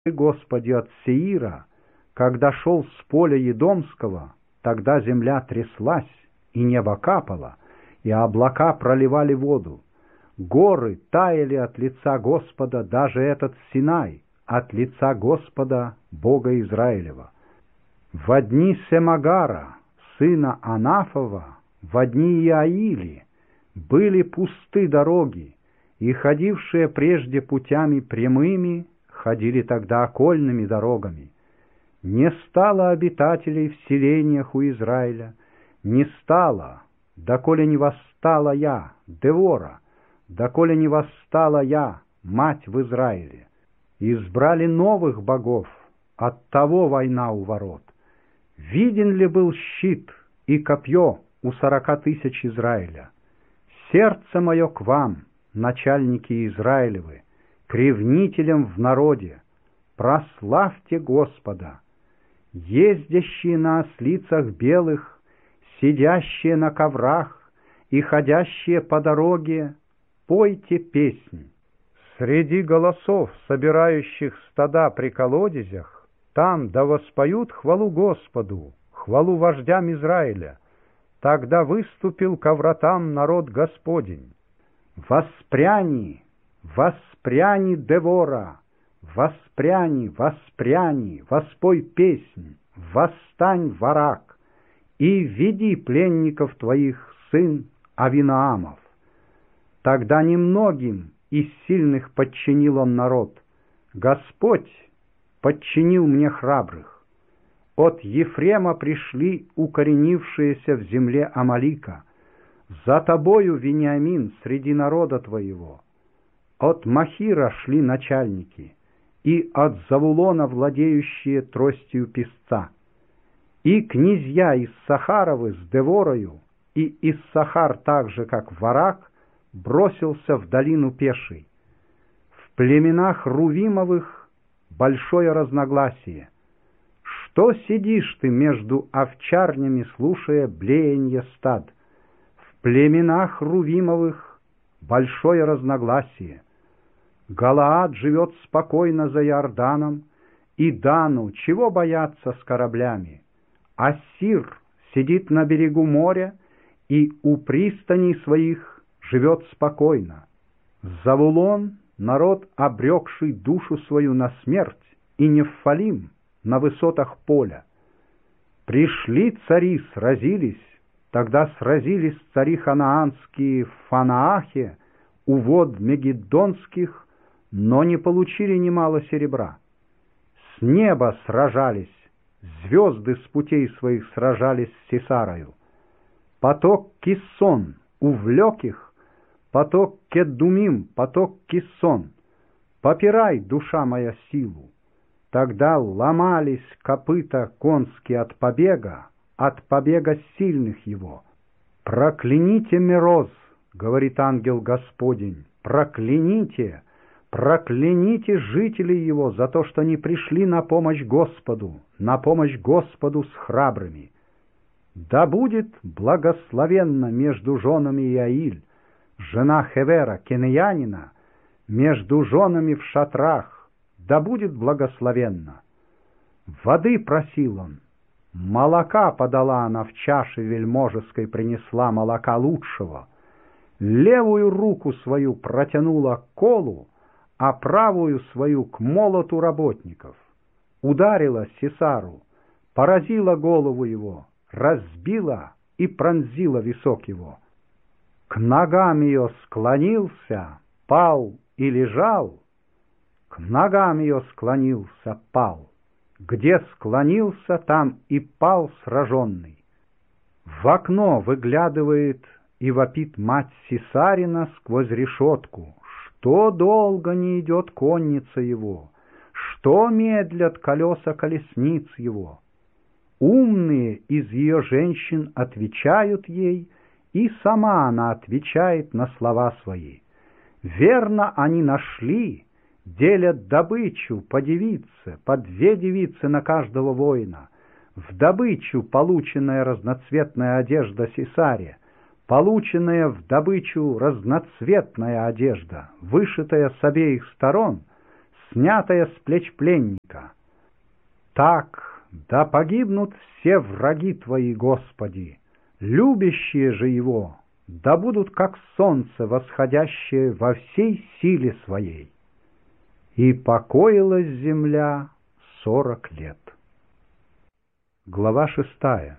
Господи, от Сеира, когда шел с поля Едомского, тогда земля тряслась, и небо капало, и облака проливали воду. Горы таяли от лица Господа, даже этот Синай, от лица Господа, Бога Израилева. Во дни Семагара, сына Анафова, во дни Иаили, были пусты дороги, и ходившие прежде путями прямыми ходили тогда окольными дорогами. Не стало обитателей в селениях у Израиля, не стало, доколе не восстала я, Девора, доколе не восстала я, мать в Израиле. Избрали новых богов, оттого война у ворот. Виден ли был щит и копье у 40 000 Израиля? Сердце мое к вам, начальники Израилевы, к ревнителям в народе, прославьте Господа. Ездящие на ослицах белых, сидящие на коврах и ходящие по дороге, пойте песнь. Среди голосов, собирающих стада при колодезях, там да воспоют хвалу Господу, хвалу вождям Израиля. Тогда выступил ко вратам народ Господень. Воспряни, воспряни, Девора, воспряни, воспряни, воспой песнь, восстань, Варак, и веди пленников твоих, сын Авинаамов. Тогда немногим из сильных подчинил он народ. Господь подчинил мне храбрых. От Ефрема пришли укоренившиеся в земле Амалика. За тобою, Вениамин, среди народа твоего. От Махира шли начальники, и от Завулона владеющие тростью песца. И князья из Сахаровы с Деворою, и Иссахар так же, как Варак, бросился в долину пешей. В племенах Рувимовых большое разногласие. Что сидишь ты между овчарнями, слушая блеяние стад? В племенах Рувимовых большое разногласие. Галаад живет спокойно за Иорданом, и Дану чего бояться с кораблями? Ассир сидит на берегу моря и у пристаней своих живет спокойно. Завулон — народ, обрекший душу свою на смерть, и Нефалим — на высотах поля. Пришли цари, сразились, тогда сразились цари ханаанские в Фанаахе, у вод Мегиддонских, но не получили немало серебра. С неба сражались, звезды с путей своих сражались с Сисарою. Поток Киссон увлек их, поток Кедумим, поток Киссон. Попирай, душа моя, силу. Тогда ломались копыта конские от побега сильных его. «Прокляните Мероз, — говорит ангел Господень, — прокляните, прокляните жителей его за то, что не пришли на помощь Господу с храбрыми. Да будет благословенно между женами Иаиль, жена Хевера, кенеянина, между женами в шатрах, да будет благословенно. Воды просил он, молока подала она в чаше вельможеской, принесла молока лучшего. Левую руку свою протянула к колу, а правую свою к молоту работников. Ударила Сисару, поразила голову его, разбила и пронзила висок его. К ногам ее склонился, пал и лежал, к ногам ее склонился, пал. Где склонился, там и пал сраженный. В окно выглядывает и вопит мать Сисарина сквозь решетку. Что долго не идет конница его? Что медлят колеса колесниц его? Умные из ее женщин отвечают ей, и сама она отвечает на слова свои. Верно, они нашли, делят добычу по девице, по 2 девицы на каждого воина. В добычу полученная разноцветная одежда Сисаре, полученная в добычу разноцветная одежда, вышитая с обеих сторон, снятая с плеч пленника. Так, да погибнут все враги Твои, Господи, любящие же Его, да будут как солнце, восходящее во всей силе Своей. И покоилась земля 40 лет. Глава 6.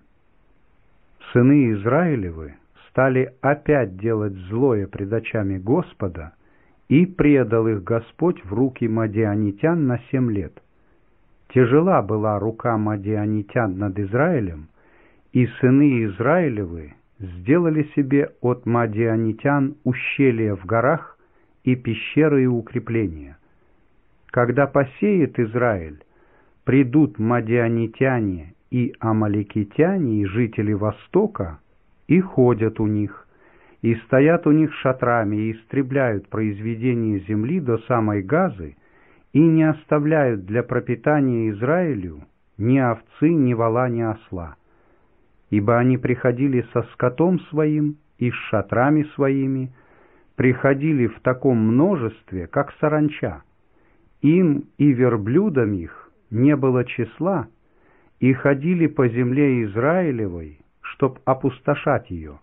Сыны Израилевы стали опять делать злое пред очами Господа, и предал их Господь в руки мадианитян на 7 лет. Тяжела была рука мадианитян над Израилем, и сыны Израилевы сделали себе от мадианитян ущелья в горах и пещеры и укрепления. Когда посеет Израиль, придут мадианитяне и амаликитяне и жители Востока и ходят у них, и стоят у них шатрами и истребляют произведение земли до самой Газы, и не оставляют для пропитания Израилю ни овцы, ни вола, ни осла. Ибо они приходили со скотом своим и с шатрами своими, приходили в таком множестве, как саранча. Им и верблюдам их не было числа, и ходили по земле Израилевой, чтоб опустошать ее.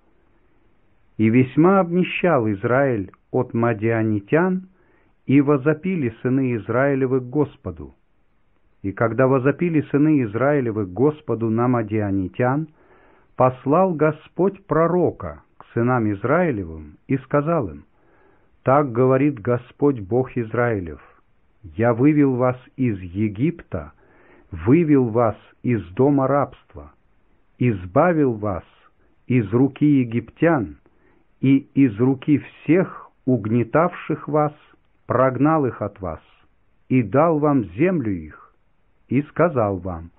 И весьма обнищал Израиль от мадианитян, и возопили сыны Израилевы к Господу. И когда возопили сыны Израилевы к Господу на мадианитян, послал Господь пророка к сынам Израилевым и сказал им: «Так говорит Господь Бог Израилев: Я вывел вас из Египта, вывел вас из дома рабства, избавил вас из руки египтян и из руки всех угнетавших вас, прогнал их от вас и дал вам землю их, и сказал вам: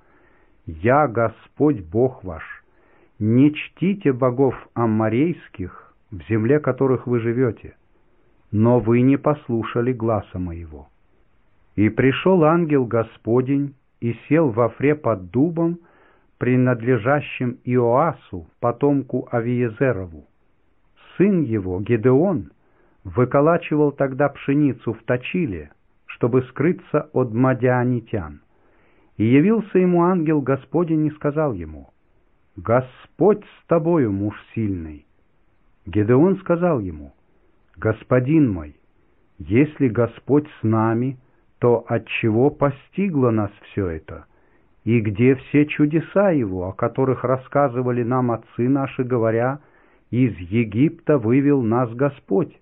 Я Господь Бог ваш, не чтите богов амморейских, в земле которых вы живете, но вы не послушали гласа моего. И пришел ангел Господень и сел во Фре под дубом, принадлежащим Иоасу, потомку Авиезерову. Сын его, Гедеон, выколачивал тогда пшеницу в точиле, чтобы скрыться от мадианитян. И явился ему ангел Господень и сказал ему: «Господь с тобою, муж сильный». Гедеон сказал ему: «Господин мой, если Господь с нами, то отчего постигло нас все это? И где все чудеса Его, о которых рассказывали нам отцы наши, говоря: из Египта вывел нас Господь?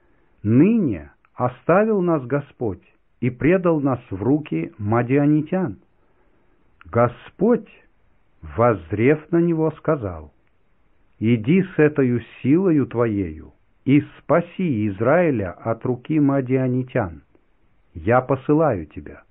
Ныне оставил нас Господь и предал нас в руки мадианитян». Господь, воззрев на него, сказал: «Иди с этою силою твоею и спаси Израиля от руки мадианитян. Я посылаю тебя».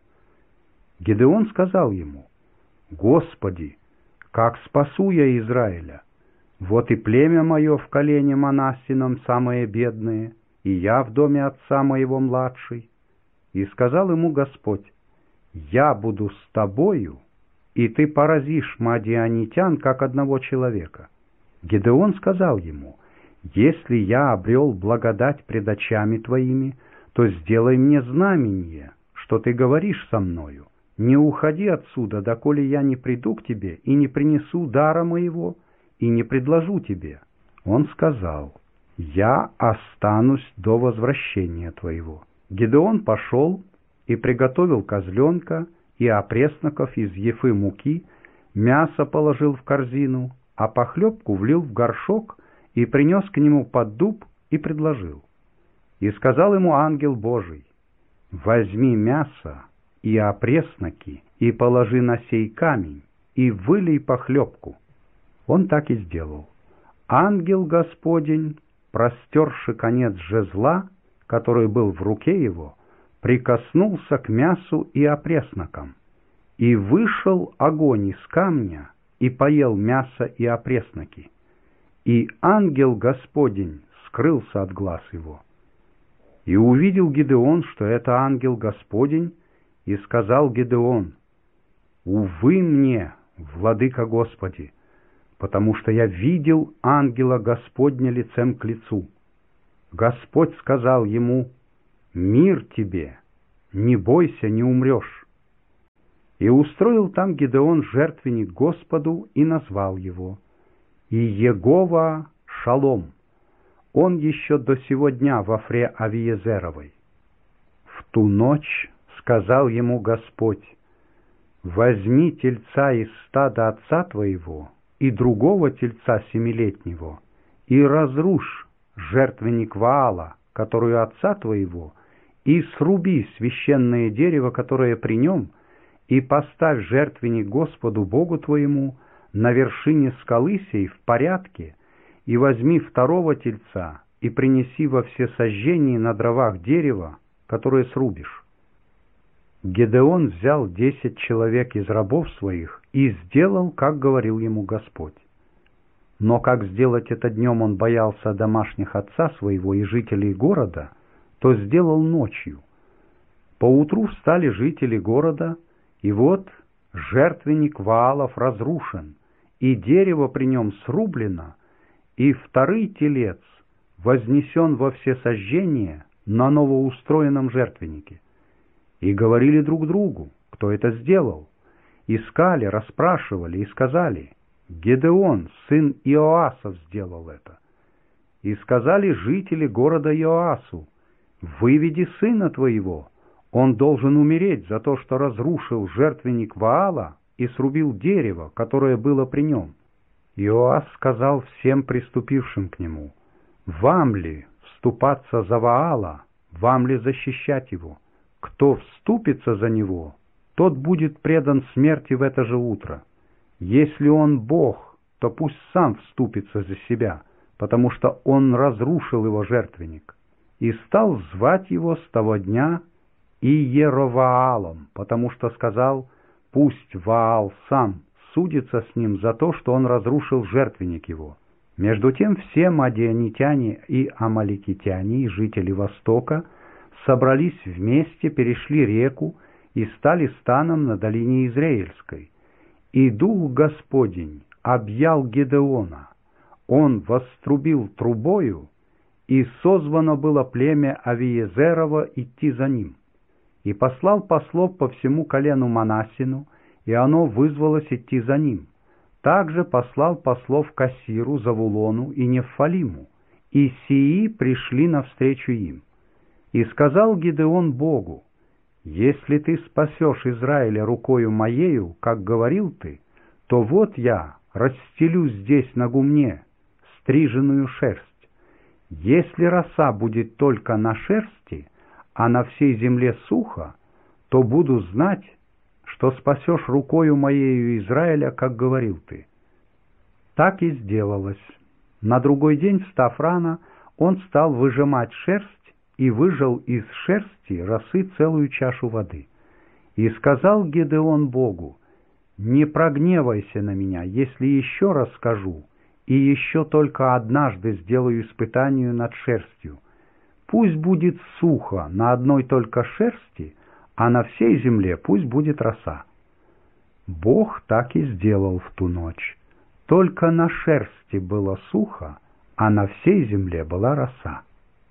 Гедеон сказал ему: «Господи, как спасу я Израиля? Вот и племя мое в колене Манассином самое бедное, и я в доме отца моего младший». И сказал ему Господь: «Я буду с тобою, и ты поразишь мадианитян, как одного человека». Гедеон сказал ему: «Если я обрел благодать пред очами твоими, то сделай мне знамение, что ты говоришь со мною. Не уходи отсюда, доколе я не приду к тебе и не принесу дара моего, и не предложу тебе». Он сказал: «Я останусь до возвращения твоего». Гедеон пошел и приготовил козленка и опресноков из ефы муки, мясо положил в корзину, а похлебку влил в горшок и принес к нему под дуб и предложил. И сказал ему ангел Божий: «Возьми мясо и опресноки и положи на сей камень, и вылей похлебку». Он так и сделал. Ангел Господень, простерши конец жезла, который был в руке его, прикоснулся к мясу и опреснокам, и вышел огонь из камня и поел мясо и опресноки. И ангел Господень скрылся от глаз его. И увидел Гедеон, что это ангел Господень, и сказал Гедеон: «Увы мне, владыка Господи, потому что я видел ангела Господня лицем к лицу». Господь сказал ему: «Мир тебе, не бойся, не умрешь». И устроил там Гидеон жертвенник Господу и назвал его Иегова Шалом. Он еще до сего дня во Фре Авиезеровой. В ту ночь сказал ему Господь: «Возьми тельца из стада отца твоего и другого тельца семилетнего, и разрушь жертвенник Ваала, которую отца твоего, и сруби священное дерево, которое при нем, и поставь жертвенник Господу Богу твоему на вершине скалы сей в порядке, и возьми второго тельца, и принеси во всесожжении на дровах дерева, которое срубишь». Гидеон взял 10 человек из рабов своих и сделал, как говорил ему Господь. Но как сделать это днем он боялся домашних отца своего и жителей города, то сделал ночью. Поутру встали жители города, и вот жертвенник Ваалов разрушен, и дерево при нем срублено, и второй телец вознесен во всесожжение на новоустроенном жертвеннике. И говорили друг другу, кто это сделал. Искали, расспрашивали и сказали: «Гидеон, сын Иоасов, сделал это». И сказали жители города Иоасу: «Выведи сына твоего, он должен умереть за то, что разрушил жертвенник Ваала и срубил дерево, которое было при нем». Иоас сказал всем приступившим к нему: «Вам ли вступаться за Ваала, вам ли защищать его? Кто вступится за него, тот будет предан смерти в это же утро. Если он Бог, то пусть сам вступится за себя, потому что он разрушил его жертвенник». И стал звать его с того дня Иероваалом, потому что сказал: «Пусть Ваал сам судится с ним за то, что он разрушил жертвенник его». Между тем все мадианитяне и амаликитяне и жители Востока собрались вместе, перешли реку и стали станом на долине Израильской. И Дух Господень объял Гидеона, он вострубил трубою, и созвано было племя Авиезерово идти за ним. И послал послов по всему колену Манассину, и оно вызвалось идти за ним. Также послал послов к Ассиру, Завулону и Нефалиму, и сии пришли навстречу им. И сказал Гидеон Богу: «Если ты спасешь Израиля рукою моею, как говорил ты, то вот я расстелю здесь на гумне стриженную шерсть. Если роса будет только на шерсти, а на всей земле сухо, то буду знать, что спасешь рукою моею Израиля, как говорил ты». Так и сделалось. На другой день, встав рано, он стал выжимать шерсть, и выжал из шерсти росы целую чашу воды. И сказал Гидеон Богу: «Не прогневайся на меня, если еще раз скажу, и еще только однажды сделаю испытание над шерстью. Пусть будет сухо на одной только шерсти, а на всей земле пусть будет роса». Бог так и сделал в ту ночь. Только на шерсти было сухо, а на всей земле была роса.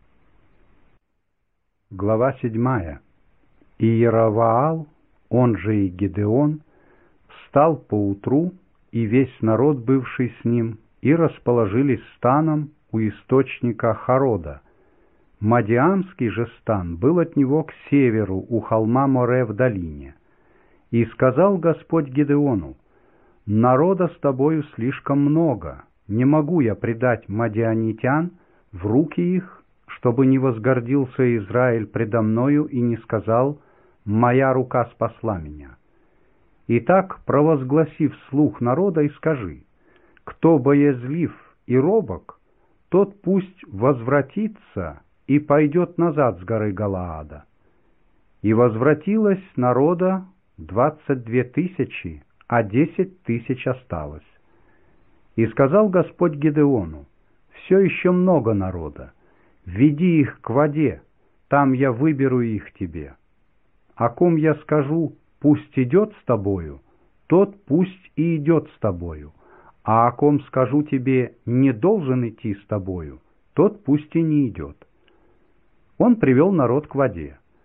Глава 7. Иероваал, он же и Гидеон, встал поутру, и весь народ, бывший с ним, и расположились станом у источника Харода. Мадиамский же стан был от него к северу, у холма Море в долине. И сказал Господь Гидеону: «Народа с тобою слишком много, не могу я предать мадианитян в руки их, чтобы не возгордился Израиль предо мною и не сказал: моя рука спасла меня. Итак, провозгласи вслух народа и скажи: кто боязлив и робок, тот пусть возвратится и пойдет назад с горы Галаада». И возвратилось народа 22 тысячи, а 10 тысяч осталось. И сказал Господь Гидеону: все еще много народа, веди их к воде, там я выберу их тебе. О ком я скажу: пусть идет с тобою, тот пусть и идет с тобою, а о ком скажу тебе: не должен идти с тобою, тот пусть и не идет. Он привел народ к воде.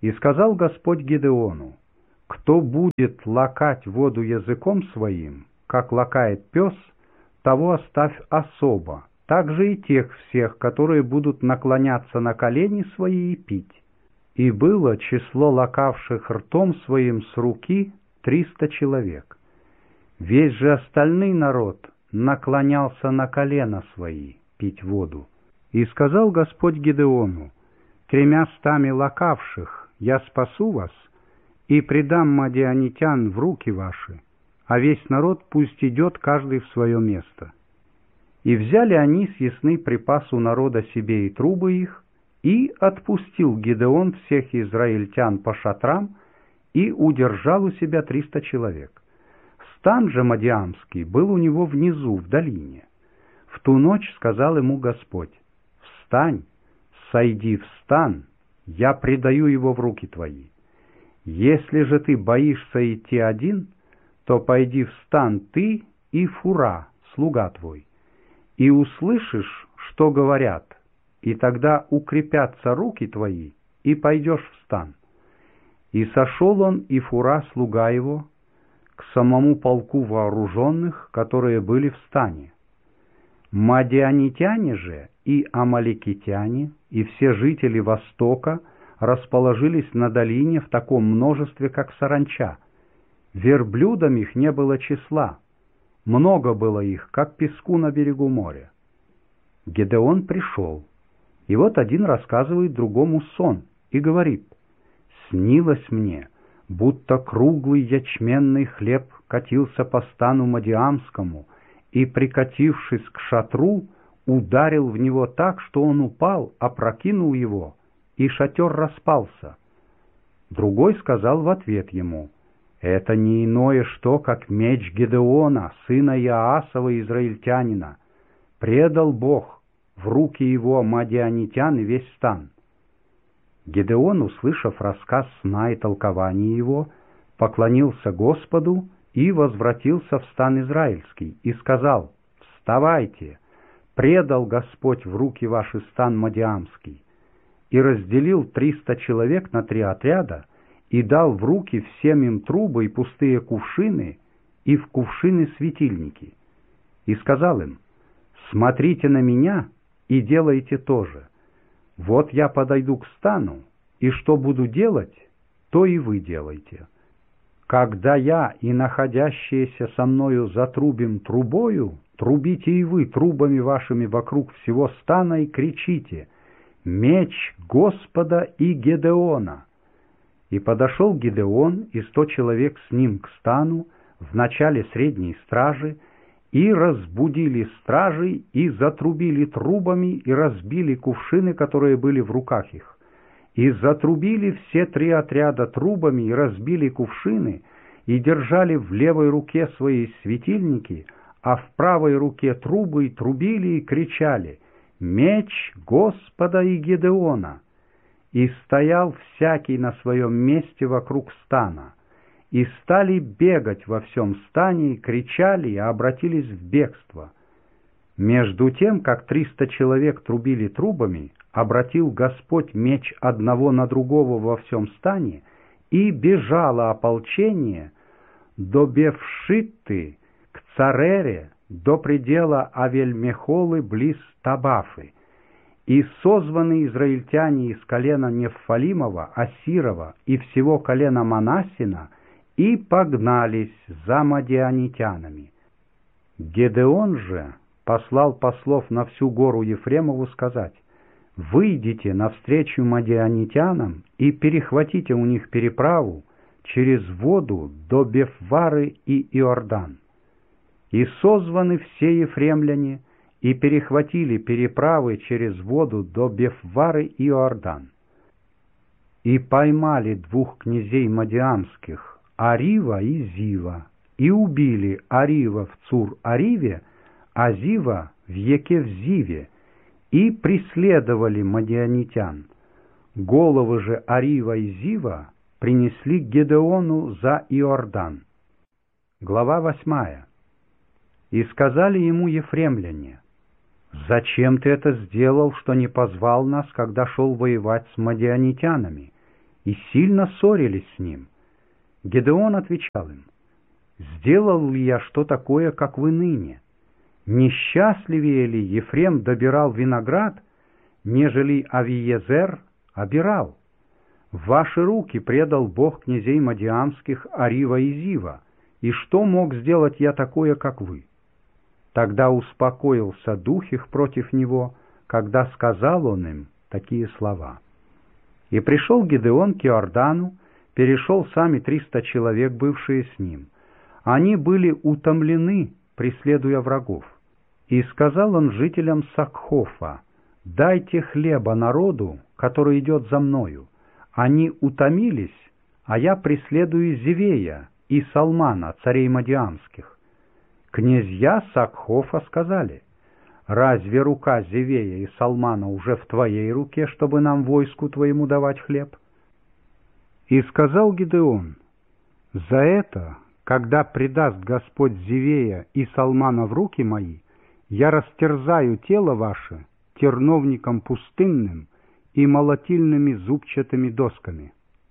И сказал Господь Гидеону: «Кто будет лакать воду языком своим, как лакает пес, того оставь особо, также и тех всех, которые будут наклоняться на колени свои и пить». И было число лакавших ртом своим с руки 300 человек. Весь же остальный народ наклонялся на колена свои пить воду. И сказал Господь Гидеону: 300 лакавших я спасу вас и предам мадианитян в руки ваши, а весь народ пусть идет каждый в свое место. И взяли они съестный припас у народа себе и трубы их, и отпустил Гидеон всех израильтян по шатрам и удержал у себя 300 человек. Стан же Мадиамский был у него внизу, в долине. В ту ночь сказал ему Господь: «Встань, сойди в стан, я предаю его в руки твои. Если же ты боишься идти один, то пойди в стан ты и Фура, слуга твой, и услышишь, что говорят, и тогда укрепятся руки твои, и пойдешь в стан». И сошел он и Фура, слуга его, к самому полку вооруженных, которые были в стане. Мадианитяне же и амалекитяне, и все жители Востока расположились на долине в таком множестве, как саранча. Верблюдам их не было числа, много было их, как песку на берегу моря. Гидеон пришел, и вот один рассказывает другому сон и говорит: «Снилось мне, будто круглый ячменный хлеб катился по стану Мадиамскому, и, прикатившись к шатру, ударил в него так, что он упал, опрокинул его, и шатер распался». Другой сказал в ответ ему: «Это не иное что, как меч Гидеона, сына Иоасова, израильтянина. Предал Бог в руки его мадианитян и весь стан». Гидеон, услышав рассказ сна и толкование его, поклонился Господу и возвратился в стан израильский, и сказал: «Вставайте, предал Господь в руки ваши стан Мадиамский». И разделил 300 человек на 3 отряда, и дал в руки всем им трубы и пустые кувшины, и в кувшины светильники. И сказал им: «Смотрите на меня и делайте то же. Вот я подойду к стану, и что буду делать, то и вы делайте. Когда я и находящиеся со мною затрубим трубою, трубите и вы трубами вашими вокруг всего стана и кричите: меч Господа и Гидеона». И подошел Гидеон и 100 человек с ним к стану в начале средней стражи, и разбудили стражей, и затрубили трубами, и разбили кувшины, которые были в руках их. И затрубили все 3 отряда трубами, и разбили кувшины, и держали в левой руке свои светильники, а в правой руке трубы, и трубили, и кричали: «Меч Господа и Гидеона!» И стоял всякий на своем месте вокруг стана. И стали бегать во всем стане, и кричали, и обратились в бегство. Между тем, как 300 человек трубили трубами, обратил Господь меч одного на другого во всем стане, и бежало ополчение до Бефшитты к Царере, до предела Авель-Мехолы близ Табафы. И созваны израильтяне из колена Неффалимова, Асирова и всего колена Манассина, и погнались за мадианитянами. Гидеон же послал послов на всю гору Ефремову сказать: «Выйдите навстречу мадианитянам и перехватите у них переправу через воду до Бефвары и Иордан». И созваны все ефремляне, и перехватили переправы через воду до Бефвары и Иордан. И поймали 2 князей мадиамских, Арива и Зива, и убили Арива в Цур-Ариве, а Зива в Екев-Зиве, и преследовали мадианитян. Головы же Арива и Зива принесли к Гидеону за Иордан. Глава 8. И сказали ему ефремляне: «Зачем ты это сделал, что не позвал нас, когда шел воевать с мадианитянами? и сильно ссорились с ним. Гедеон отвечал им: «Сделал ли я что такое, как вы ныне? Несчастливее ли Ефрем добирал виноград, нежели Авиезер обирал? В ваши руки предал Бог князей Мадиамских Арива и Зива, и что мог сделать я такое, как вы?» Тогда успокоился дух их против него, когда сказал он им такие слова. И пришел Гедеон к Иордану, перешел сами 300 человек, бывшие с ним. Они были утомлены, преследуя врагов. И сказал он жителям Сакхофа: «Дайте хлеба народу, который идет за мною. Они утомились, а я преследую Зевея и Салмана, царей Мадиамских». Князья Сакхофа сказали: «Разве рука Зевея и Салмана уже в твоей руке, чтобы нам войску твоему давать хлеб?» И сказал Гедеон: «За это, когда предаст Господь Зевея и Салмана в руки мои, я растерзаю тело ваше терновником пустынным и молотильными зубчатыми досками».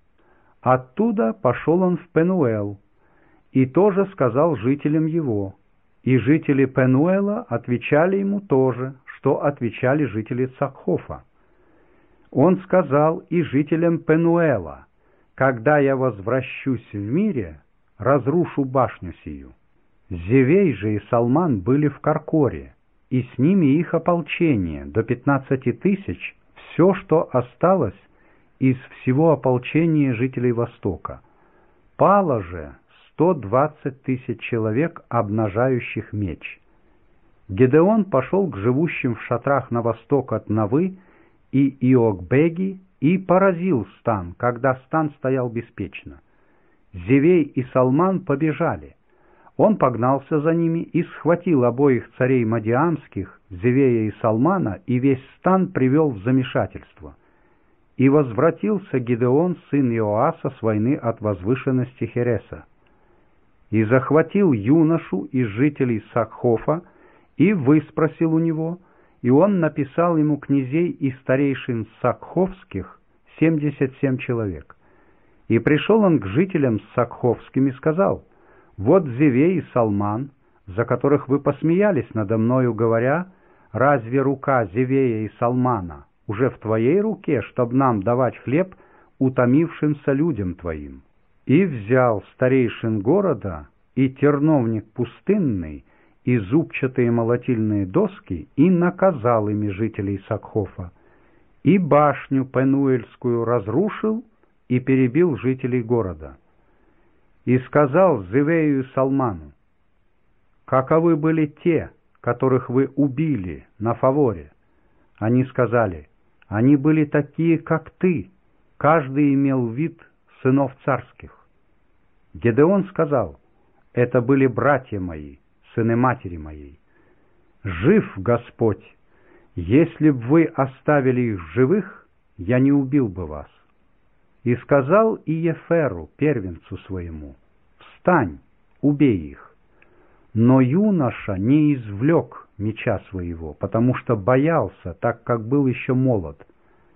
Оттуда пошел он в Пенуэл, и тоже сказал жителям его. И жители Пенуэла отвечали ему тоже, что отвечали жители Сакхофа. Он сказал и жителям Пенуэла: «Когда я возвращусь в мире, разрушу башню сию». Зевей же и Салман были в Каркоре, и с ними их ополчение, до 15 тысяч, все, что осталось из всего ополчения жителей Востока. Пало же 120 тысяч человек, обнажающих меч. Гедеон пошел к живущим в шатрах на восток от Навы и Иокбеги и поразил стан, когда стан стоял беспечно. Зевей и Салман побежали. Он погнался за ними и схватил обоих царей Мадиамских, Зевея и Салмана, и весь стан привел в замешательство. И возвратился Гедеон, сын Иоаса, с войны от возвышенности Хереса. И захватил юношу из жителей Сакхофа, и выспросил у него, и он написал ему князей и старейшин Сакховских 77 человек. И пришел он к жителям Сакховским и сказал: «Вот Зевей и Салман, за которых вы посмеялись надо мною, говоря: разве рука Зевея и Салмана уже в твоей руке, чтоб нам давать хлеб утомившимся людям твоим?» И взял старейшин города и терновник пустынный, и зубчатые молотильные доски, и наказал ими жителей Сакхофа, и башню Пенуэльскую разрушил, и перебил жителей города. И сказал Зевею и Салману: «Каковы были те, которых вы убили на фаворе?» Они сказали: «Они были такие, как ты, каждый имел вид сынов царских». Гедеон сказал: «Это были братья мои, сыны матери моей. Жив Господь! Если б вы оставили их живых, я не убил бы вас». И сказал Иеферу, первенцу своему: «Встань, убей их». Но юноша не извлек меча своего, потому что боялся, так как был еще молод.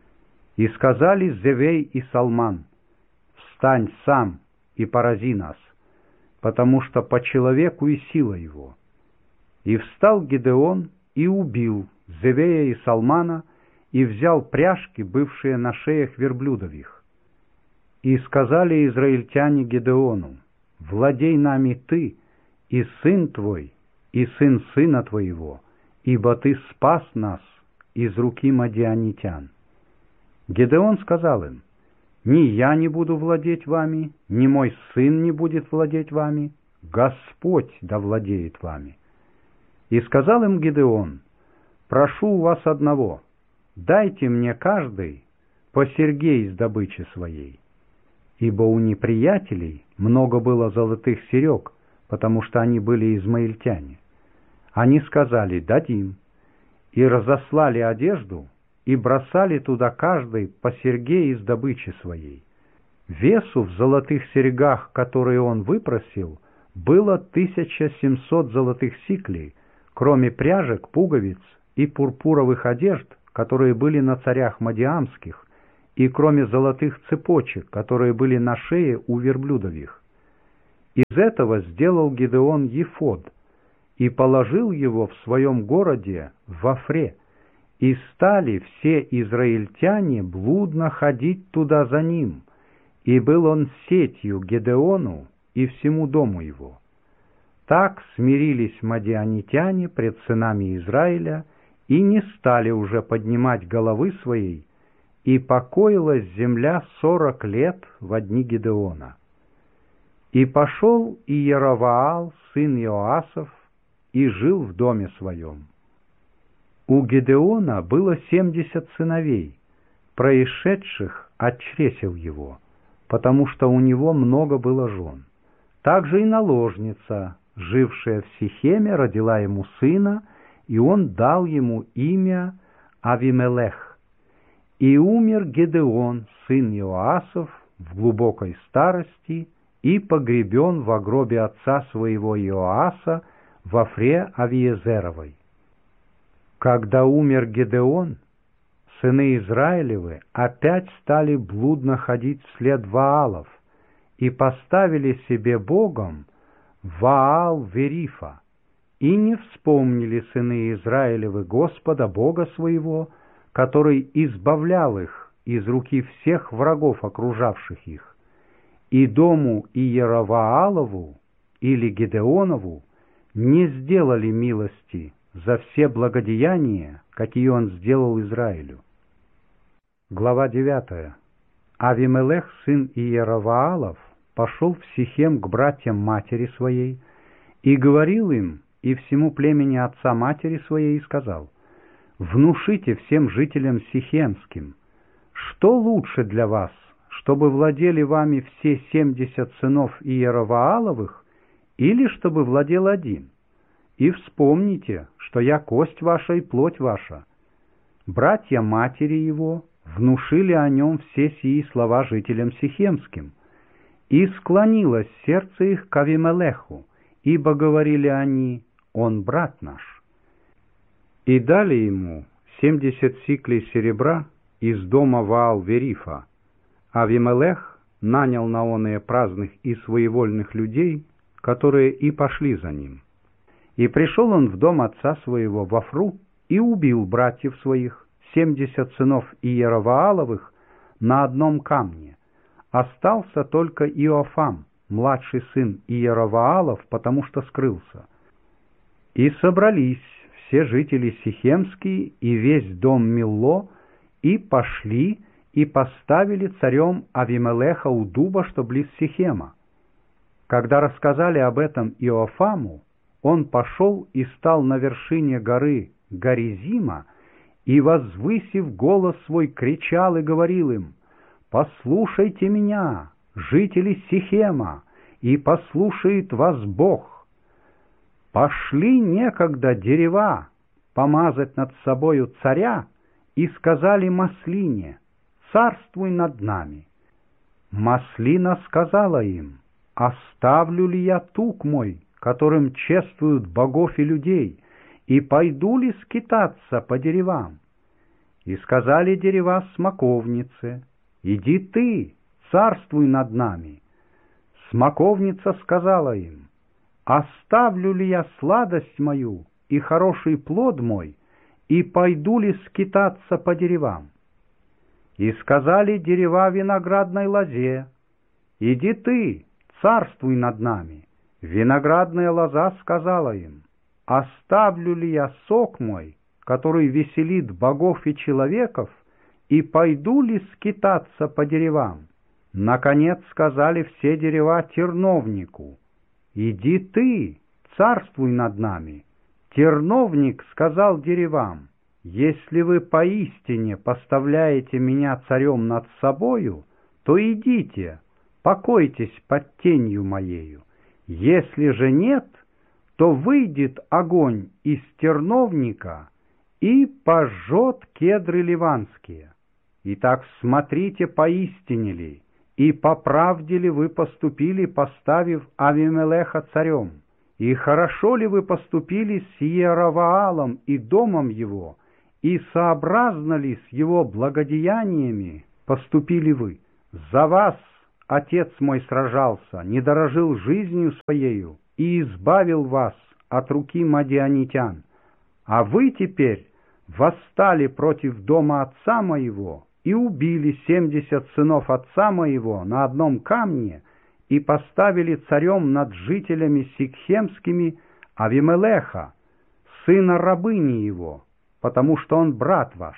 И сказали Зевей и Салман: «Встань сам и порази нас, потому что по человеку и сила его». И встал Гедеон и убил Зевея и Салмана, и взял пряжки, бывшие на шеях верблюдов их. И сказали израильтяне Гедеону: «Владей нами ты, и сын твой, и сын сына твоего, ибо ты спас нас из руки мадианитян». Гедеон сказал им: «Ни я не буду владеть вами, ни мой сын не будет владеть вами, Господь да владеет вами». И сказал им Гедеон: «Прошу у вас одного, дайте мне каждый по серьге из добычи своей». Ибо у неприятелей много было золотых серег, потому что они были измаильтяне. Они сказали: «Дадим», и разослали одежду, и бросали туда каждый по серьге из добычи своей. Весу в золотых серьгах, которые он выпросил, было 1700 золотых сиклей, кроме пряжек, пуговиц и пурпуровых одежд, которые были на царях мадиамских, и кроме золотых цепочек, которые были на шее у верблюдов их. Из этого сделал Гидеон ефод и положил его в своем городе в Офре, и стали все израильтяне блудно ходить туда за ним, и был он сетью Гидеону и всему дому его. Так смирились мадианитяне пред сынами Израиля и не стали уже поднимать головы своей, и покоилась земля 40 лет во дни Гидеона. И пошел Иероваал, сын Иоасов, и жил в доме своем. У Гидеона было 70 сыновей, происшедших от чресел его, потому что у него много было жен. Также и наложница, жившая в Сихеме, родила ему сына, и он дал ему имя Авимелех. И умер Гидеон, сын Иоасов, в глубокой старости, и погребен во гробе отца своего Иоаса в Офре Авиезеровой. Когда умер Гидеон, сыны Израилевы опять стали блудно ходить вслед Ваалов и поставили себе богом Ваал-Верифа, и не вспомнили сыны Израилевы Господа, Бога своего, который избавлял их из руки всех врагов, окружавших их, и дому Иероваалову или Гидеонову не сделали милости за все благодеяния, какие он сделал Израилю. Глава 9. Авимелех, сын Иероваалов, пошел в Сихем к братьям матери своей и говорил им и всему племени отца матери своей и сказал: «Внушите всем жителям сихемским, что лучше для вас, чтобы владели вами все 70 сынов Иеровааловых, или чтобы владел один? И вспомните, что я кость ваша и плоть ваша». Братья матери его внушили о нем все сии слова жителям сихемским, и склонилось сердце их к Авимелеху, ибо говорили они: «Он брат наш». И дали ему 70 сиклей серебра из дома Ваал-Верифа. Авимелех нанял на оные праздных и своевольных людей, которые и пошли за ним. И пришел он в дом отца своего в Офру и убил братьев своих, 70 сынов Иеровааловых, на одном камне. Остался только Иофам, младший сын Иероваалов, потому что скрылся. И собрались все жители сихемские и весь дом Милло, и пошли, и поставили царем Авимелеха у дуба, что близ Сихема. Когда рассказали об этом Иофаму, он пошел и стал на вершине горы Горизима, и, возвысив голос свой, кричал и говорил им: «Послушайте меня, жители Сихема, и послушает вас Бог. Пошли некогда дерева помазать над собою царя, и сказали маслине: царствуй над нами. Маслина сказала им: оставлю ли я тук мой, которым чествуют богов и людей, и пойду ли скитаться по деревам? И сказали дерева смоковнице: иди ты, царствуй над нами. Смоковница сказала им: оставлю ли я сладость мою и хороший плод мой, и пойду ли скитаться по деревам? И сказали дерева виноградной лозе: иди ты, царствуй над нами. Виноградная лоза сказала им: оставлю ли я сок мой, который веселит богов и человеков, и пойду ли скитаться по деревам? Наконец сказали все дерева терновнику: иди ты, царствуй над нами. Терновник сказал деревам: если вы поистине поставляете меня царем над собою, то идите, покойтесь под тенью моею. Если же нет, то выйдет огонь из терновника и пожжет кедры ливанские. Итак, смотрите, поистине ли и по правде ли вы поступили, поставив Авимелеха царем, и хорошо ли вы поступили с Иероваалом и домом его, и сообразно ли с его благодеяниями поступили вы. За вас отец мой сражался, не дорожил жизнью своею и избавил вас от руки мадианитян. А вы теперь восстали против дома отца моего и убили 70 сынов отца моего на одном камне и поставили царем над жителями сикхемскими Авимелеха, сына рабыни его, потому что он брат ваш.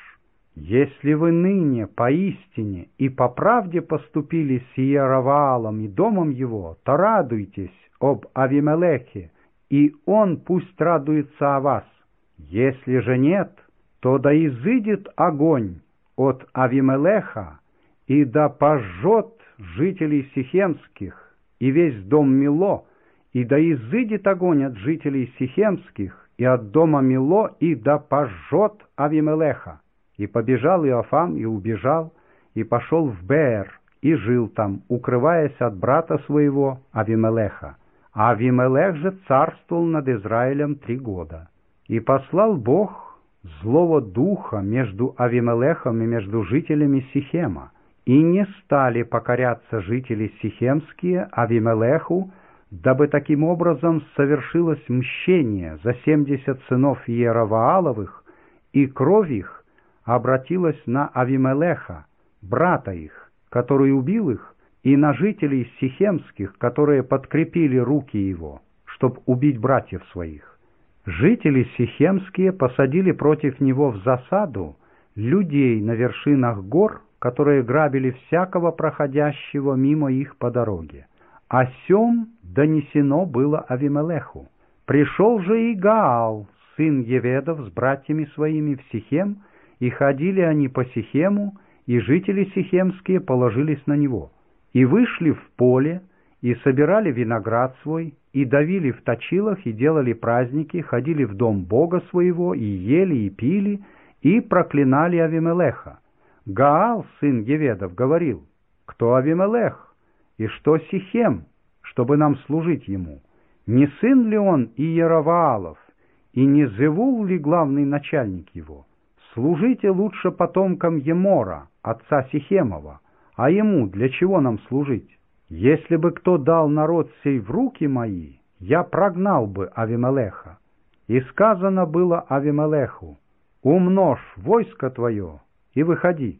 Если вы ныне поистине и по правде поступили с Иераваалом и домом его, то радуйтесь об Авимелехе, и он пусть радуется о вас. Если же нет, то да изыдет огонь от Авимелеха, и да пожжет жителей сихемских и весь дом Мило, и да изыдет огонь от жителей сихемских и от дома Мило, и да пожжет Авимелеха. И побежал Иофам, и убежал, и пошел в Беэр, и жил там, укрываясь от брата своего Авимелеха. А Авимелех же царствовал над Израилем 3 года. И послал Бог злого духа между Авимелехом и между жителями Сихема, и не стали покоряться жители сихемские Авимелеху, дабы таким образом совершилось мщение за 70 сынов Иеравааловых, и кровь их обратилась на Авимелеха, брата их, который убил их, и на жителей сихемских, которые подкрепили руки его, чтоб убить братьев своих. Жители сихемские посадили против него в засаду людей на вершинах гор, которые грабили всякого проходящего мимо их по дороге. О сем донесено было Авимелеху. Пришел же и Гаал, сын Еведов, с братьями своими в Сихем, и ходили они по Сихему, и жители сихемские положились на него. И вышли в поле, и собирали виноград свой, и давили в точилах, и делали праздники, ходили в дом Бога своего, и ели, и пили, и проклинали Авимелеха. Гаал, сын Еведов, говорил: «Кто Авимелех? И что Сихем, чтобы нам служить ему? Не сын ли он Иераваалов, и не Зевул ли главный начальник его? Служите лучше потомкам Емора, отца Сихемова, а ему для чего нам служить? Если бы кто дал народ сей в руки мои, я прогнал бы Авимелеха». И сказано было Авимелеху: «Умножь войско твое и выходи».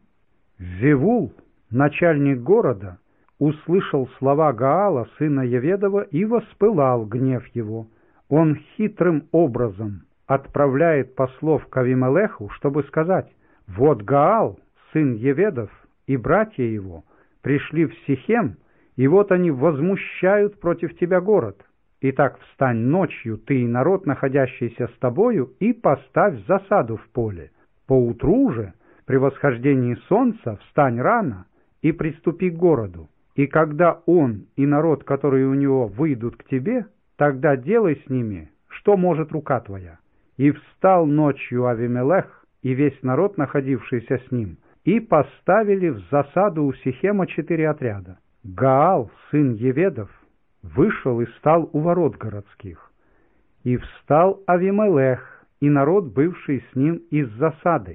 Зевул, начальник города, услышал слова Гаала, сына Еведова, и воспылал гнев его. Он хитрым образом отправляет послов к Авимелеху, чтобы сказать: «Вот Гаал, сын Еведов, и братья его пришли в Сихем, и вот они возмущают против тебя город. Итак, встань ночью, ты и народ, находящийся с тобою, и поставь засаду в поле. Поутру же, при восхождении солнца, встань рано и приступи к городу. И когда он и народ, который у него, выйдут к тебе, тогда делай с ними, что может рука твоя». И встал ночью Авимелех и весь народ, находившийся с ним, и поставили в засаду у Сихема 4 отряда. Гаал, сын Еведов, вышел и стал у ворот городских. И встал Авимелех и народ, бывший с ним, из засады.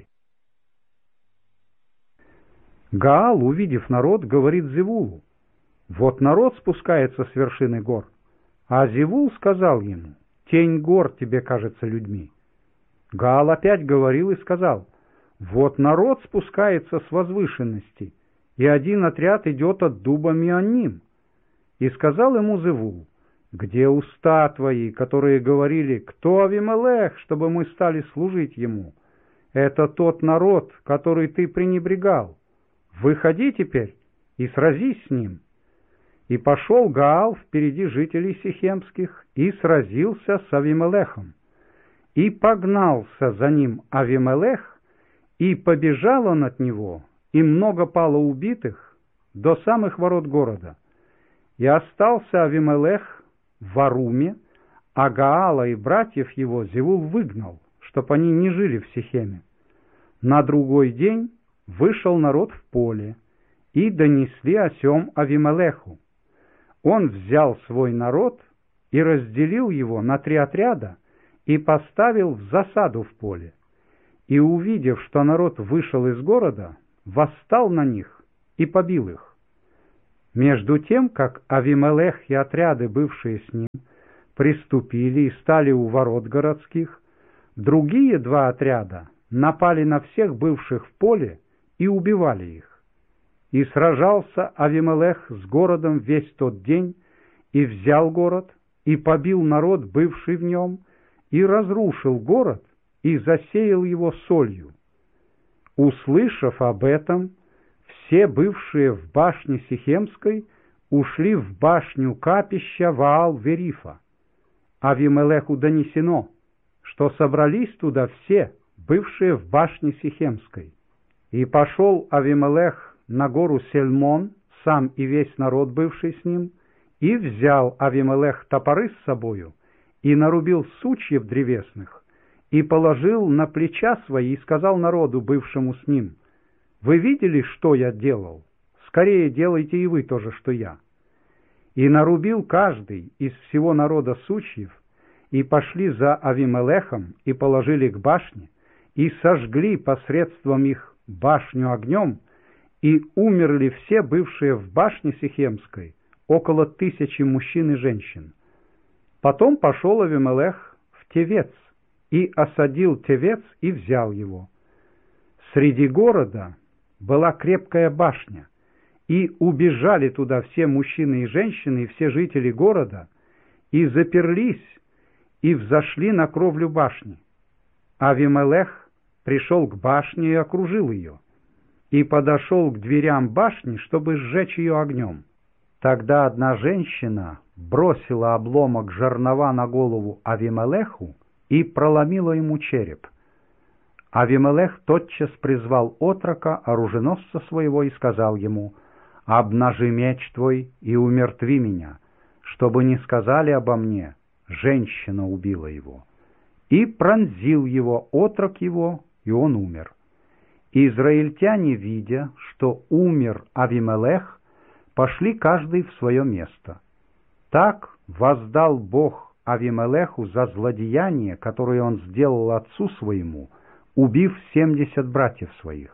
Гаал, увидев народ, говорит Зевулу: «Вот народ спускается с вершины гор». А Зевул сказал ему: «Тень гор тебе кажется людьми». Гаал опять говорил и сказал: «Вот народ спускается с возвышенности, и один отряд идет от дуба Мианним». И сказал ему Зевул: «Где уста твои, которые говорили: кто Авимелех, чтобы мы стали служить ему? Это тот народ, который ты пренебрегал. Выходи теперь и сразись с ним». И пошел Гаал впереди жителей сихемских и сразился с Авимелехом. И погнался за ним Авимелех, и побежал он от него, и много пало убитых до самых ворот города. И остался Авимелех в Аруме, а Гаала и братьев его Зевул выгнал, чтоб они не жили в Сихеме. На другой день вышел народ в поле, и донесли о сем Авимелеху. Он взял свой народ и разделил его на 3 отряда и поставил в засаду в поле. И, увидев, что народ вышел из города, восстал на них и побил их. Между тем, как Авимелех и отряды, бывшие с ним, приступили и стали у ворот городских, другие два отряда напали на всех бывших в поле и убивали их. И сражался Авимелех с городом весь тот день, и взял город, и побил народ, бывший в нем, и разрушил город, и засеял его солью. Услышав об этом, все бывшие в башне Сихемской ушли в башню капища Ваал-Верифа. Авимелеху донесено, что собрались туда все, бывшие в башне Сихемской. И пошел Авимелех на гору Сельмон, сам и весь народ, бывший с ним, и взял Авимелех топоры с собою, и нарубил сучьев древесных, и положил на плеча свои, и сказал народу, бывшему с ним: «Вы видели, что я делал? Скорее делайте и вы то же, что я». И нарубил каждый из всего народа сучьев, и пошли за Авимелехом, и положили к башне, и сожгли посредством их башню огнем, и умерли все бывшие в башне Сихемской, около 1000 мужчин и женщин. Потом пошел Авимелех в Тевец, и осадил Тевец, и взял его. Среди города была крепкая башня, и убежали туда все мужчины и женщины, и все жители города, и заперлись, и взошли на кровлю башни. Авимелех пришел к башне и окружил ее, и подошел к дверям башни, чтобы сжечь ее огнем. Тогда одна женщина бросила обломок жернова на голову Авимелеху и проломила ему череп. Авимелех тотчас призвал отрока, оруженосца своего, и сказал ему: «Обнажи меч твой и умертви меня, чтобы не сказали обо мне: женщина убила его». И пронзил его отрок его, и он умер. Израильтяне, видя, что умер Авимелех, пошли каждый в свое место. Так воздал Бог Авимелеху за злодеяние, которое он сделал отцу своему, убив 70 братьев своих.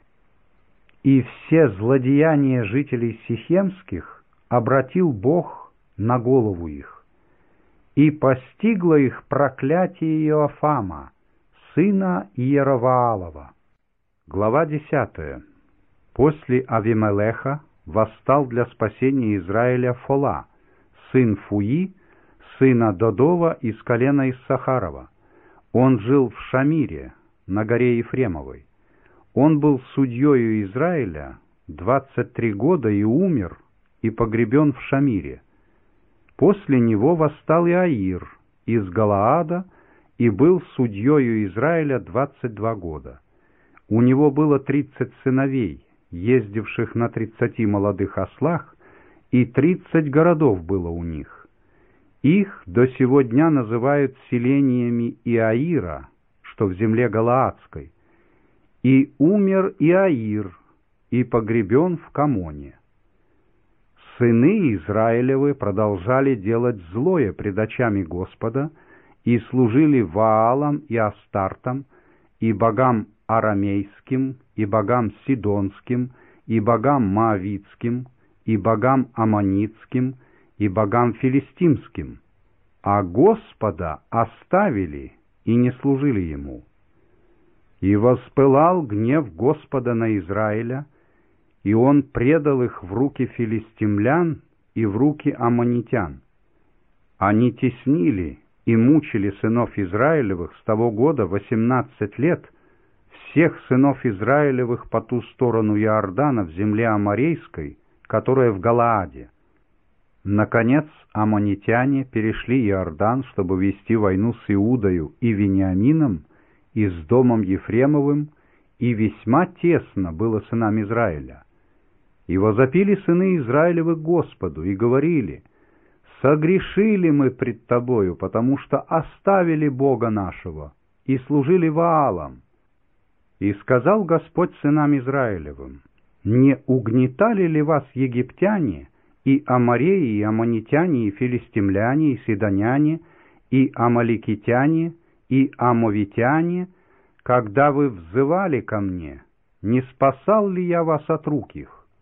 И все злодеяния жителей Сихемских обратил Бог на голову их. И постигло их проклятие Иофама, сына Иероваалова. Глава 10. После Авимелеха восстал для спасения Израиля Фола, сын Фуи, сына Додова из колена Иссахарова. Он жил в Шамире, на горе Ефремовой. Он был судьею Израиля 23 года и умер, и погребен в Шамире. После него восстал Иаир из Галаада и был судьею Израиля 22 года. У него было 30 сыновей, ездивших на 30 молодых ослах, и 30 городов было у них. Их до сего дня называют селениями Иаира, что в земле Галаадской. И умер Иаир, и погребен в Камоне. Сыны Израилевы продолжали делать злое пред очами Господа, и служили Ваалам и Астартам, и богам арамейским, и богам сидонским, и богам моавитским, и богам аммонитским, и богам филистимским, а Господа оставили и не служили ему. И воспылал гнев Господа на Израиля, и он предал их в руки филистимлян и в руки аммонитян. Они теснили и мучили сынов Израилевых с того года 18 лет, всех сынов Израилевых по ту сторону Иордана в земле Аморейской, которая в Галааде. Наконец аммонитяне перешли Иордан, чтобы вести войну с Иудою и Вениамином, и с домом Ефремовым, и весьма тесно было сынам Израиля. И возопили сыны Израилевы к Господу, и говорили: «Согрешили мы пред Тобою, потому что оставили Бога нашего, и служили Ваалам». И сказал Господь сынам Израилевым: «Не угнетали ли вас египтяне, и амореи, и аммонитяне, и филистимляне, и сидоняне, и амаликитяне, и амовитяне, когда вы взывали ко мне? Не спасал ли я вас от рук их?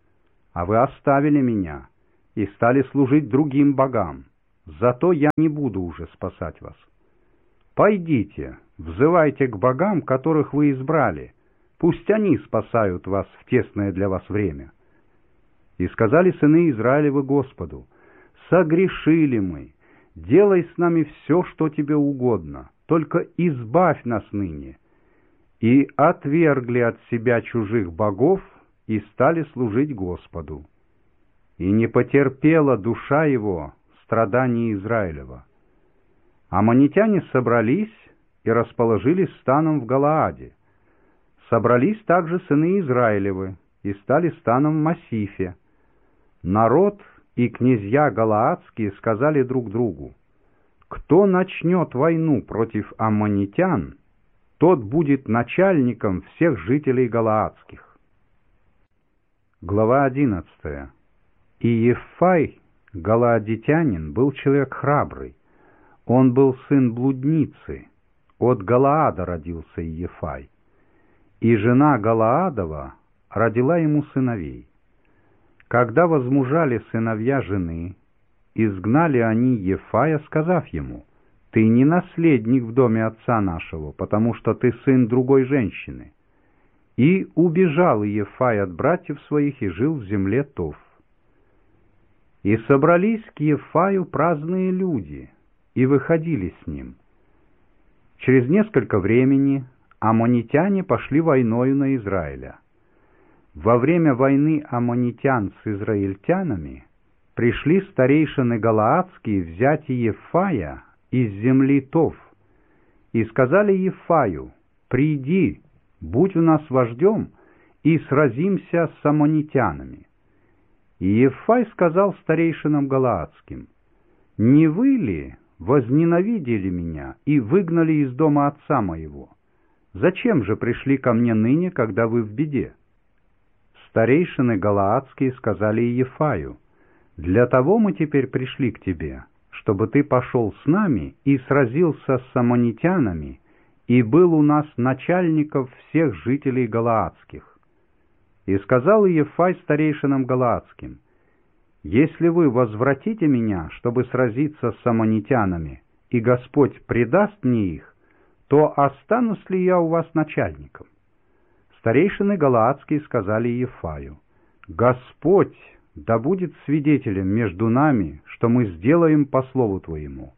а вы оставили меня и стали служить другим богам. Зато я не буду уже спасать вас. Пойдите, взывайте к богам, которых вы избрали, пусть они спасают вас в тесное для вас время». И сказали сыны Израилевы Господу: «Согрешили мы, делай с нами все, что тебе угодно, только избавь нас ныне». И отвергли от себя чужих богов и стали служить Господу. И не потерпела душа его страданий Израилева. Аммонитяне собрались и расположились станом в Галааде. Собрались также сыны Израилевы и стали станом в Массифе. Народ и князья галаадские сказали друг другу: «Кто начнет войну против аммонитян, тот будет начальником всех жителей галаадских». Глава 11. И Ефай, галаадитянин, был человек храбрый. Он был сын блудницы. От Галаада родился Ефай. И жена Галаадова родила ему сыновей. Когда возмужали сыновья жены, изгнали они Ефая, сказав ему: «Ты не наследник в доме отца нашего, потому что ты сын другой женщины». И убежал Ефай от братьев своих и жил в земле Тов. И собрались к Ефаю праздные люди, и выходили с ним. Через несколько времени аммонитяне пошли войною на Израиля. Во время войны аммонитян с израильтянами пришли старейшины галаадские взять Ефая из земли Тов, и сказали Ефаю: «Приди, будь у нас вождем, и сразимся с аммонитянами». И Ефай сказал старейшинам галаадским: «Не вы ли возненавидели меня и выгнали из дома отца моего? Зачем же пришли ко мне ныне, когда вы в беде?» Старейшины галаадские сказали Ефаю: «Для того мы теперь пришли к тебе, чтобы ты пошел с нами и сразился с аммонитянами, и был у нас начальников всех жителей галаадских». И сказал Ефай старейшинам галаадским: «Если вы возвратите меня, чтобы сразиться с аммонитянами, и Господь предаст мне их, то останусь ли я у вас начальником?» Старейшины галаадские сказали Ефаю: «Господь да будет свидетелем между нами, что мы сделаем по слову твоему».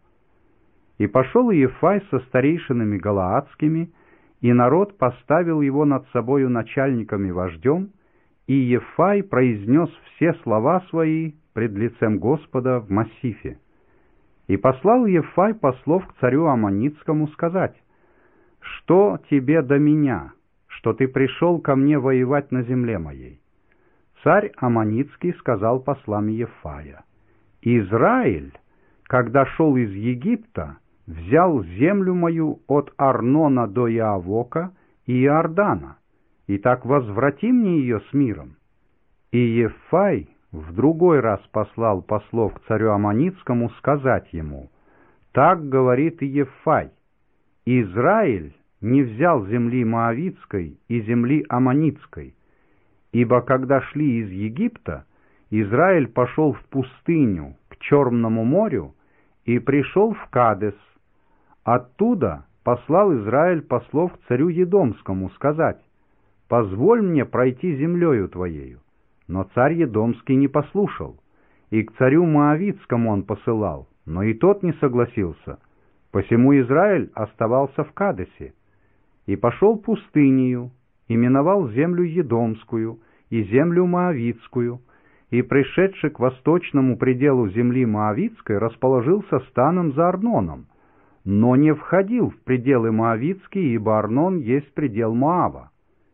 И пошел Ефай со старейшинами галаадскими, и народ поставил его над собою начальником и вождем, и Ефай произнес все слова свои пред лицем Господа в Массифе. И послал Ефай послов к царю Аммонитскому сказать: «Что тебе до меня, что ты пришел ко мне воевать на земле моей?» Царь Аммонитский сказал послам Ефая: «Израиль, когда шел из Египта, взял землю мою от Арнона до Иавока и Иордана, и так возврати мне ее с миром». И Ефай в другой раз послал послов к царю Аммонитскому сказать ему: «Так говорит и Ефай: Израиль не взял земли Моавитской и земли Аммонитской, ибо когда шли из Египта, Израиль пошел в пустыню к Черному морю и пришел в Кадес. Оттуда послал Израиль послов к царю Едомскому сказать: «Позволь мне пройти землею твоею». Но царь Едомский не послушал, и к царю Моавитскому он посылал, но и тот не согласился. Посему Израиль оставался в Кадесе, и пошел пустынею, и миновал землю Едомскую и землю Моавитскую, и, пришедший к восточному пределу земли Моавитской, расположился станом за Арноном, но не входил в пределы Моавитские, ибо Арнон есть предел Моава.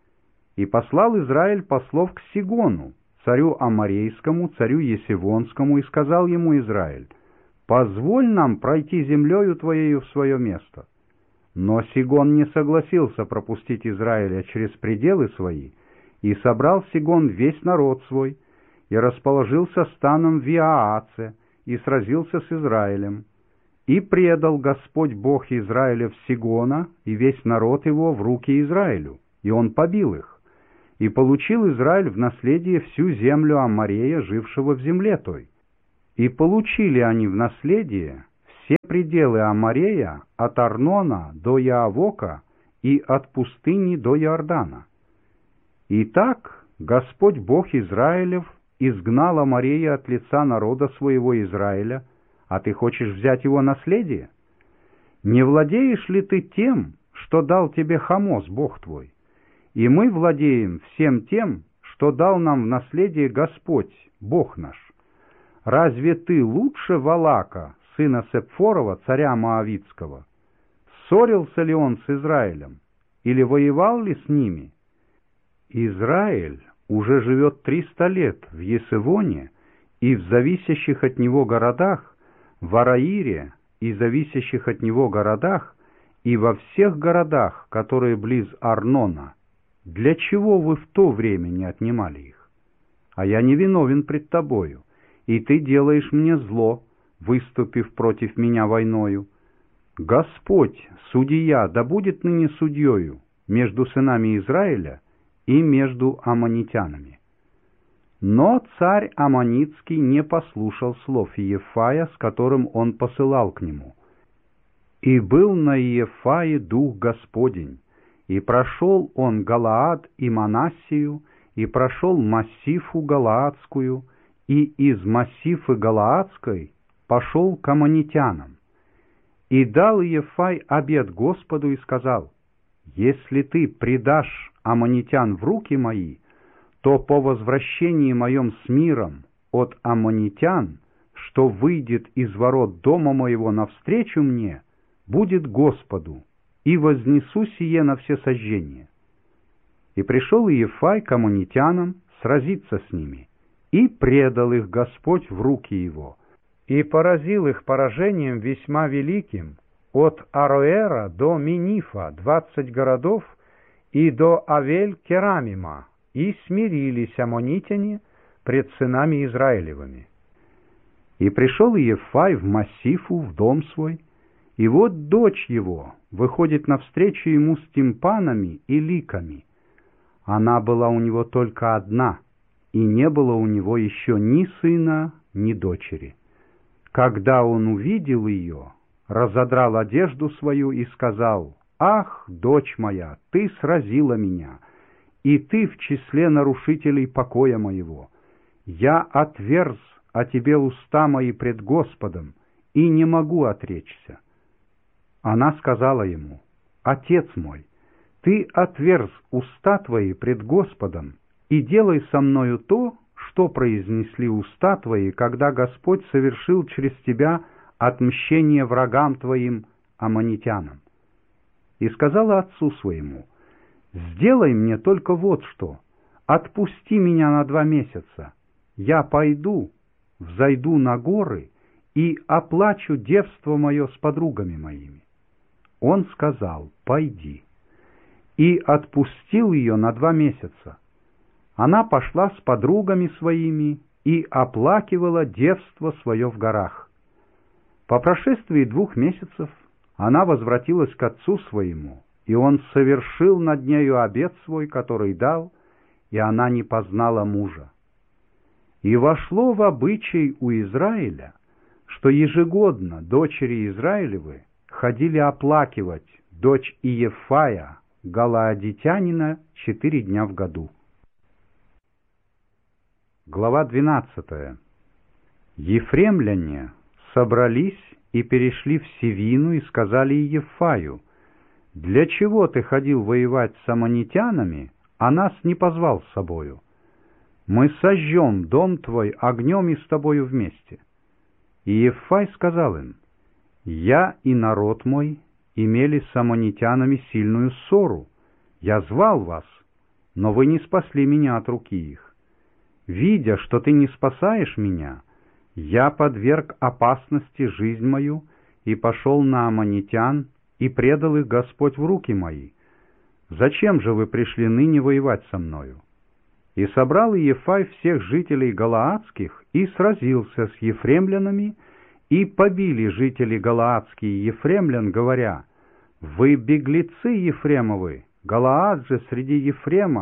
И послал Израиль послов к Сигону, царю Аморейскому, царю Есивонскому, и сказал ему Израиль: «Позволь нам пройти землею твоею в свое место». Но Сигон не согласился пропустить Израиля через пределы свои, и собрал Сигон весь народ свой, и расположился станом в Иааце, и сразился с Израилем. И предал Господь Бог Израилев Сигона и весь народ его в руки Израилю, и он побил их. и получил Израиль в наследие всю землю Аморея, жившего в земле той. И получили они в наследие все пределы Аморея от Арнона до Яавока и от пустыни до Иордана. Итак, Господь Бог Израилев изгнал Аморея от лица народа своего Израиля, а ты хочешь взять его наследие? Не владеешь ли ты тем, что дал тебе Хамос, Бог твой? И мы владеем всем тем, что дал нам в наследие Господь, Бог наш. Разве ты лучше Валака, сына Сепфорова, царя Моавитского? Ссорился ли он с Израилем? Или воевал ли с ними? Израиль уже живет 300 лет в Есевоне и в зависящих от него городах, в Араире и зависящих от него городах, и во всех городах, которые близ Арнона. Для чего вы в то время не отнимали их? А я не виновен пред тобою, и ты делаешь мне зло, выступив против меня войною. Господь, судья, да будет ныне судьею между сынами Израиля и между аммонитянами. Но царь Аммонитский не послушал слов Иефая, с которым он посылал к нему. И был на Иефае дух Господень, и прошел он Галаад и Манассию, и прошел Массифу Галаадскую, и из Массифы Галаадской пошел к аммонитянам. И дал Иефай обет Господу и сказал: «Если ты предашь аммонитян в руки мои, то по возвращении моем с миром от аммонитян, что выйдет из ворот дома моего навстречу мне, будет Господу, и вознесу сие на все сожжения». И пришел Иефай к аммонитянам сразиться с ними, и предал их Господь в руки его, и поразил их поражением весьма великим, от Ароэра до Минифа 20 городов, и до Авель-Керамима, и смирились аммонитяне пред сынами Израилевыми. И пришел Иефай в Массифу, в дом свой, и вот дочь его выходит навстречу ему с тимпанами и ликами. Она была у него только одна, и не было у него еще ни сына, ни дочери. Когда он увидел ее, разодрал одежду свою и сказал: «Ах, дочь моя, ты сразила меня, и ты в числе нарушителей покоя моего. Я отверз о тебе уста мои пред Господом, и не могу отречься». Она сказала ему: «Отец мой, ты отверз уста твои пред Господом, и делай со мною то, что произнесли уста твои, когда Господь совершил через тебя отмщение врагам твоим, аммонитянам». И сказала отцу своему: «Сделай мне только вот что, отпусти меня на 2 месяца, я пойду, взойду на горы и оплачу девство мое с подругами моими». Он сказал: «Пойди», и отпустил ее на 2 месяца. Она пошла с подругами своими и оплакивала девство свое в горах. По прошествии 2 месяцев она возвратилась к отцу своему, и он совершил над нею обет свой, который дал, и она не познала мужа. И вошло в обычай у Израиля, что ежегодно дочери Израилевы ходили оплакивать дочь Иефая, галаадитянина, 4 дня в году. Глава 12. Ефремляне собрались и перешли в Севину и сказали Иефаю: «Для чего ты ходил воевать с аммонитянами, а нас не позвал с собою? Мы сожжем дом твой огнем и с тобою вместе». И Иефай сказал им: «Я и народ мой имели с аммонитянами сильную ссору. Я звал вас, но вы не спасли меня от руки их. Видя, что ты не спасаешь меня, я подверг опасности жизнь мою и пошел на аммонитян, и предал их Господь в руки мои. Зачем же вы пришли ныне воевать со мною?» И собрал Иефай всех жителей галаадских и сразился с ефремлянами, и побили жители галаадские ефремлян, говоря: «Вы беглецы Ефремовы, Галаад же среди Ефрема,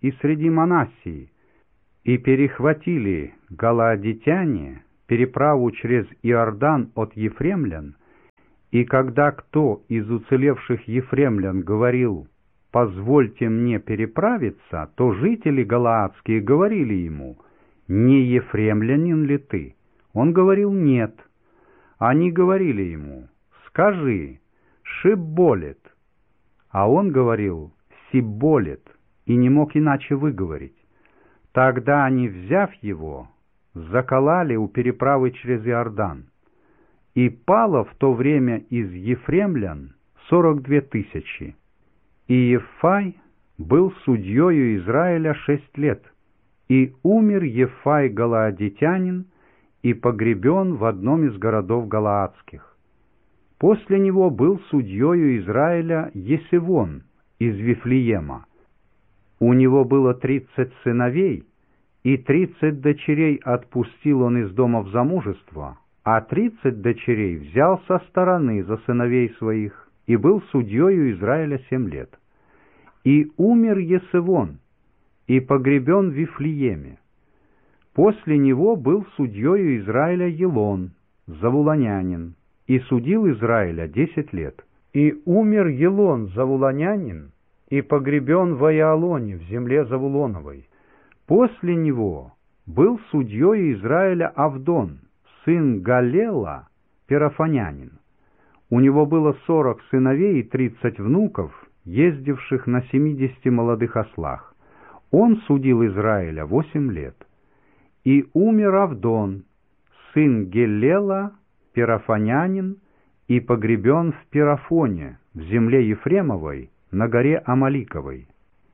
и среди Манассии, и перехватили галаадитяне переправу через Иордан от ефремлян, и когда кто из уцелевших ефремлян говорил: «Позвольте мне переправиться», то жители галаадские говорили ему: «Не ефремлянин ли ты?» Он говорил: «Нет». Они говорили ему: «Скажи, Шибболет». А он говорил: «Сибболет», и не мог иначе выговорить. Тогда они, взяв его, закололи у переправы через Иордан. И пало в то время из ефремлян 42 тысячи. И Ефай был судьею Израиля 6 лет, и умер Ефай галаадитянин, и погребен в одном из городов галаадских. После него был судьею Израиля Есевон из Вифлеема. У него было 30 сыновей, и 30 дочерей отпустил он из дома в замужество, а 30 дочерей взял со стороны за сыновей своих, и был судьею Израиля 7 лет. И умер Есевон, и погребен в Вифлееме. После него был судьею Израиля Елон, завулонянин, и судил Израиля 10 лет. И умер Елон, завулонянин, и погребен в Аиалоне, в земле Завулоновой. После него был судьей Израиля Авдон, сын Галела, перафонянин. У него было 40 сыновей и 30 внуков, ездивших на 70 молодых ослах. Он судил Израиля 8 лет. И умер Авдон, сын Гелела, перафонянин, и погребен в Перафоне, в земле Ефремовой, на горе Амаликовой.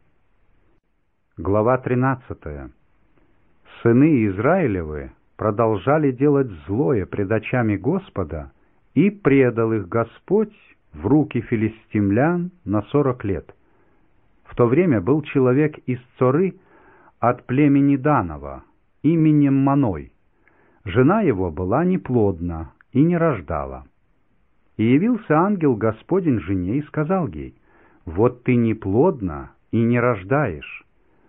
Глава 13. Сыны Израилевы продолжали делать злое пред очами Господа, и предал их Господь в руки филистимлян на 40 лет. В то время был человек из Цоры от племени Данова, именем Маной. Жена его была неплодна и не рождала. И явился ангел Господень жене и сказал ей: «Вот ты неплодна и не рождаешь,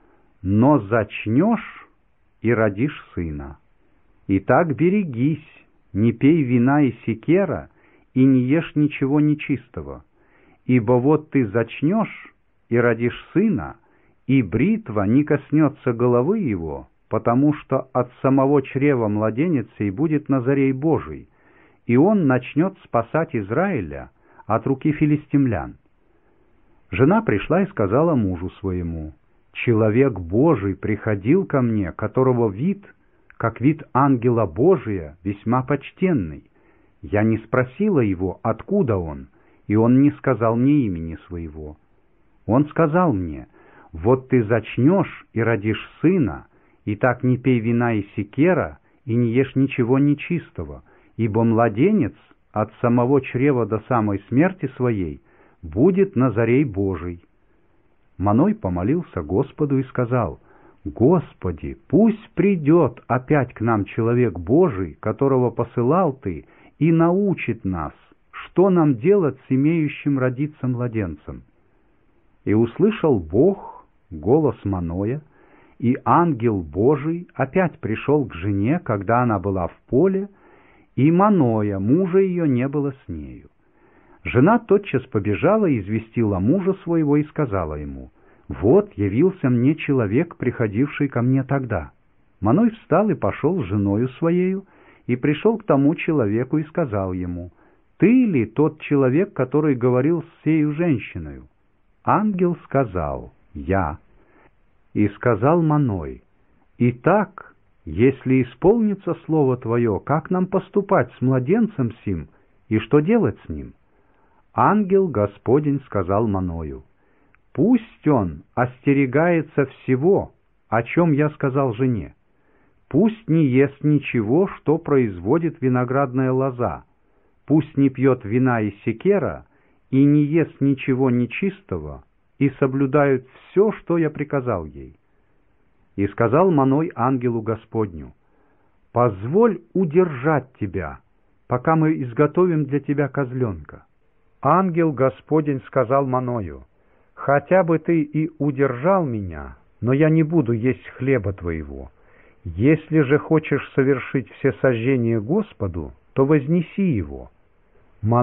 но зачнешь и родишь сына. Итак, берегись, не пей вина и секера, и не ешь ничего нечистого, ибо вот ты зачнешь и родишь сына, и бритва не коснется головы его, потому что от самого чрева младенец сей будет Назарей Божий, и он начнет спасать Израиля от руки филистимлян». Жена пришла и сказала мужу своему: «Человек Божий приходил ко мне, которого вид, как вид ангела Божия, весьма почтенный. Я не спросила его, откуда он, и он не сказал мне имени своего. Он сказал мне: вот ты зачнешь и родишь сына, и так не пей вина и секера, и не ешь ничего нечистого, ибо младенец от самого чрева до самой смерти своей будет Назарей Божий». Маной помолился Господу и сказал: «Господи, пусть придет опять к нам человек Божий, которого посылал ты, и научит нас, что нам делать с имеющим родиться младенцем». И услышал Бог голос Маноя, и ангел Божий опять пришел к жене, когда она была в поле, и Маноя, мужа ее, не было с нею. Жена тотчас побежала и известила мужа своего и сказала ему: «Вот явился мне человек, приходивший ко мне тогда». Маной встал и пошел с женою своею, и пришел к тому человеку и сказал ему: «Ты ли тот человек, который говорил с сею женщиною?» Ангел сказал: «Я». И сказал Маной: «Итак, если исполнится слово твое, как нам поступать с младенцем сим, и что делать с ним?» Ангел Господень сказал Маною: «Пусть он остерегается всего, о чем я сказал жене. Пусть не ест ничего, что производит виноградная лоза, пусть не пьет вина и секера, и не ест ничего нечистого, и соблюдают все, что я приказал ей». И сказал Маной ангелу Господню: «Позволь удержать тебя, пока мы изготовим для тебя козленка». Ангел Господень сказал Маною: «Хотя бы ты и удержал меня, но я не буду есть хлеба твоего. Если же хочешь совершить всесожжение Господу, то вознеси его.